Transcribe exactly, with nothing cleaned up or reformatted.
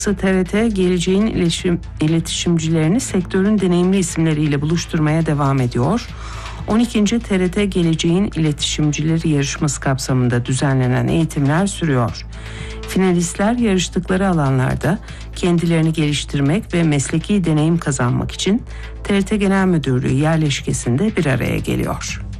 T R T geleceğin iletişim, iletişimcilerini sektörün deneyimli isimleriyle buluşturmaya devam ediyor. on ikinci T R T Geleceğin İletişimcileri yarışması kapsamında düzenlenen eğitimler sürüyor. Finalistler yarıştıkları alanlarda kendilerini geliştirmek ve mesleki deneyim kazanmak için T R T Genel Müdürlüğü yerleşkesinde bir araya geliyor.